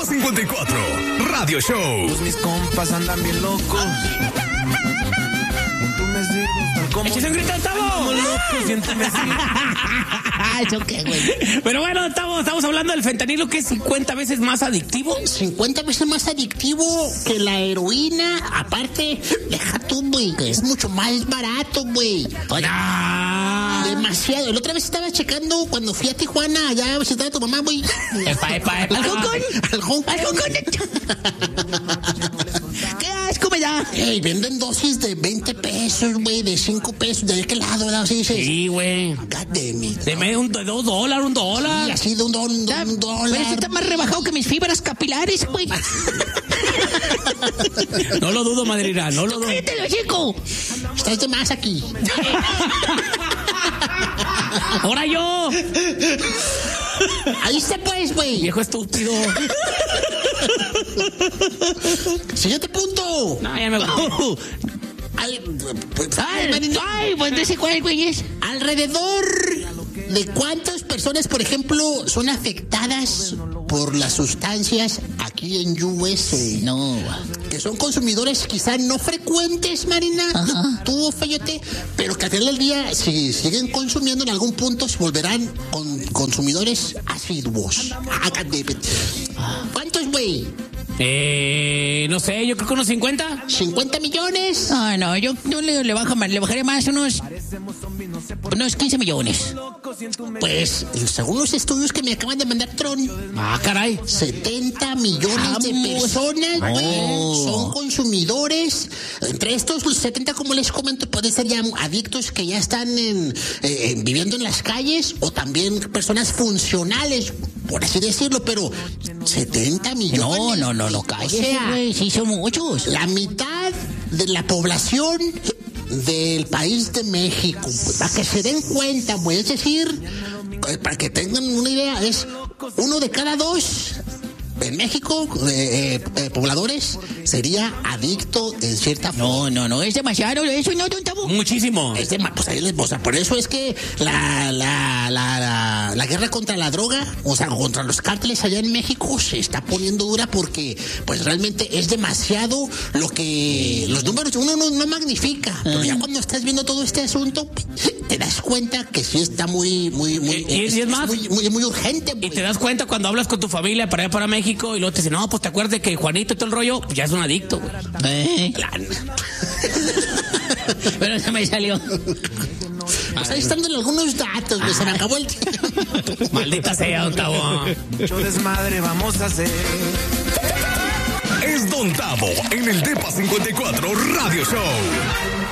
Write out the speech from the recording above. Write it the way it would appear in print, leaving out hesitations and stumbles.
Depa 54 Radio Show. Todos mis compas andan bien locos. Tú me sirves tal como... ¡Échese un grito, Tavo! ¿Eso qué, güey? Pero bueno, estamos hablando del fentanilo, que es 50 veces más adictivo. 50 veces más adictivo que la heroína. Aparte, deja tú, güey, que es mucho más barato, güey. Demasiado. La otra vez estaba checando cuando fui a Tijuana, allá a visitar a tu mamá, güey. Epa. Al Hong Kong. ¡Qué asco me da! Ey, venden dosis de 20 pesos, güey, de 5 pesos. ¿De qué lado, verdad? ¿Sí dices? Sí, güey. God damn it. Deme $2, $1. Sí, así de un dólar. Pero eso está más rebajado que mis fibras capilares, güey. No lo dudo, madrina, no lo dudo. ¡Cállate, chico! Estás de más aquí. ¡Ahora yo! Ahí está, pues, güey. Viejo estúpido. Siguiente punto. No, ya me voy. Ay, pues No sé cuál, güey, es. alrededor de cuántas personas, por ejemplo, son afectadas por las sustancias aquí en USA. No. Que son consumidores quizá no frecuentes, Marina. Tú, Feyote, pero que al final del día, si siguen consumiendo, en algún punto se volverán consumidores asiduos. ¿Cuántos, güey? No sé, yo creo que unos 50. ¿50 millones? Ah, no, yo le bajaré más unos 15 millones. Pues, según los estudios que me acaban de mandar Tron, Caray. 70 millones de personas, güey, son consumidores. Entre estos, los 70, como les comento, pueden ser ya adictos que ya están viviendo en las calles, o también personas funcionales, por así decirlo, pero 70 millones. No, cállese, güey, sí son muchos. La mitad de la población del país de México, para que se den cuenta, güey, es decir, para que tengan una idea, es 1 de cada 2 en México, pobladores, sería adicto en cierta forma. No, es demasiado, eso no, don Tavo. Muchísimo. Pues ahí les, o sea, por eso es que la guerra contra la droga, o sea, contra los cárteles allá en México se está poniendo dura, porque pues realmente es demasiado lo que los números uno no magnifica, pero ya cuando estás viendo todo este asunto te das cuenta que sí está muy es más, muy urgente. Y te das cuenta cuando hablas con tu familia para allá para México, y luego te dicen, no, pues te acuerdas de que Juanito y todo el rollo, pues ya es un adicto, güey. Pero se me salió. Pues ahí están algunos datos, güey, se me acabó el tiempo. Maldita sea, don Tavo. Mucho desmadre vamos a hacer. Es Don Tavo en el Depa 54 Radio Show.